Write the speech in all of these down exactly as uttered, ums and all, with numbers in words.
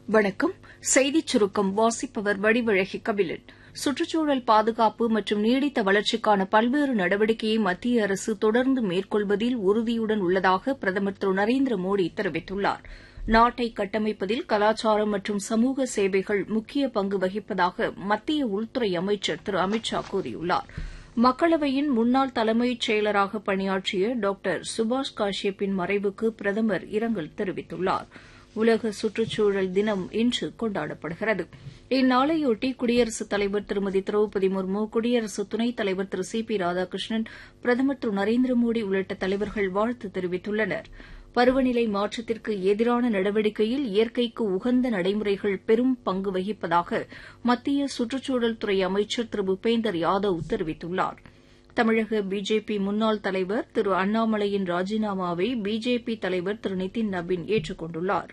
வணக்கம். செய்திச் சுருக்கம் வாசிப்பவர் வடிவழகி கபிலன். சுற்றுச்சூழல் பாதுகாப்பு மற்றும் நீடித்த வளர்ச்சிக்கான பல்வேறு நடவடிக்கையை மத்திய அரசு தொடர்ந்து மேற்கொள்வதில் உறுதியுடன் உள்ளதாக பிரதமர் திரு நரேந்திர மோடி தெரிவித்துள்ளார். நாட்டை கட்டமைப்பதில் கலாச்சாரம் மற்றும் சமூக சேவைகள் முக்கிய பங்கு வகிப்பதாக மத்திய உள்துறை அமைச்சர் திரு அமித் ஷா கூறியுள்ளார். மக்களவையின் முன்னாள் தலைமைச் செயலராக பணியாற்றிய டாக்டர் சுபாஷ் காஷ்யப்பின் மறைவுக்கு பிரதமர் இரங்கல் தெரிவித்துள்ளார். உலக சுற்றுச்சூழல் தினம் இன்று கொண்டாடப்படுகிறது. இந்நாளையொட்டி குடியரசுத் தலைவர் திருமதி திரௌபதி முர்மு, குடியரசு துணைத் தலைவர் திரு சி பி ராதாகிருஷ்ணன், பிரதமர் திரு நரேந்திர மோடி உள்ளிட்ட தலைவர்கள் வாழ்த்து தெரிவித்துள்ளனர். பருவநிலை மாற்றத்திற்கு எதிரான நடவடிக்கையில் இயற்கைக்கு உகந்த நடைமுறைகள் பெரும் பங்கு வகிப்பதாக மத்திய சுற்றுச்சூழல் துறை அமைச்சர் திரு பூபேந்தர் யாதவ் தெரிவித்துள்ளார். தமிழக பிஜேபி முன்னாள் தலைவர் திரு அண்ணாமலையின் ராஜினாமாவை பிஜேபி தலைவர் திரு நிதின் நபீன் ஏற்றுக் கொண்டுள்ளார்.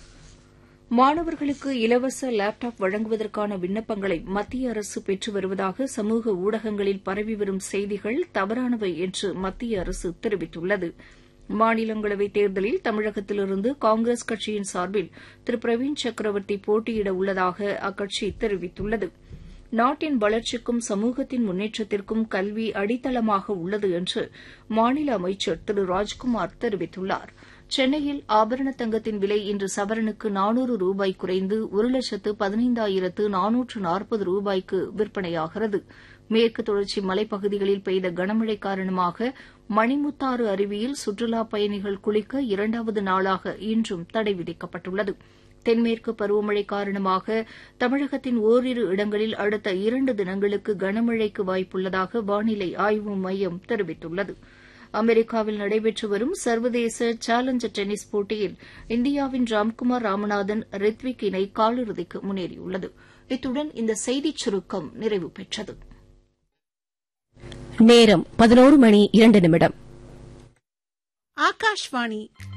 மாணவர்களுக்கு இலவச லேப்டாப் வழங்குவதற்கான விண்ணப்பங்களை மத்திய அரசு பெற்று வருவதாக சமூக ஊடகங்களில் பரவி வரும் செய்திகள் தவறானவை என்று மத்திய அரசு தெரிவித்துள்ளது. மாநிலங்களவைத் தேர்தலில் தமிழகத்திலிருந்து காங்கிரஸ் கட்சியின் சார்பில் திரு பிரவீன் சக்கரவர்த்தி போட்டியிட உள்ளதாக அக்கட்சி தெரிவித்துள்ளது. நாட்டின் வளர்ச்சிக்கும் சமூகத்தின் முன்னேற்றத்திற்கும் கல்வி அடித்தளமாக உள்ளது என்று மாநில அமைச்சர் திரு ராஜ்குமார் தெரிவித்துள்ளார். சென்னையில் ஆபரண தங்கத்தின் விலை இன்று சவரனுக்கு நானூறு ரூபாய் குறைந்து ஒரு லட்சத்து பதினைந்தாயிரத்து நானூற்று நாற்பது ரூபாய்க்கு விற்பனையாகிறது. மேற்கு தொடர்ச்சி மலைப்பகுதிகளில் பெய்த கனமழை காரணமாக மணிமுத்தாறு அருவியில் சுற்றுலாப் பயணிகள் குளிக்க இரண்டாவது நாளாக இன்றும் தடை விதிக்கப்பட்டுள்ளது. தென்மேற்கு பருவமழை காரணமாக தமிழகத்தின் ஓரிரு இடங்களில் அடுத்த இரண்டு தினங்களுக்கு கனமழைக்கு வாய்ப்புள்ளதாக வானிலை ஆய்வு மையம் தெரிவித்துள்ளது. அமெரிக்காவில் நடைபெற்று வரும் சர்வதேச சேலஞ்சர் டென்னிஸ் போட்டியில் இந்தியாவின் ராம்குமார் ராமநாதன், ரித்விக் இணை காலிறுதிக்கு முன்னேறியுள்ளது. இத்துடன் இந்த செய்திச் சுருக்கம் நிறைவு பெற்றது. நேரம் பதினோரு மணி இரண்டு நிமிடம். ஆகாஷ்வாணி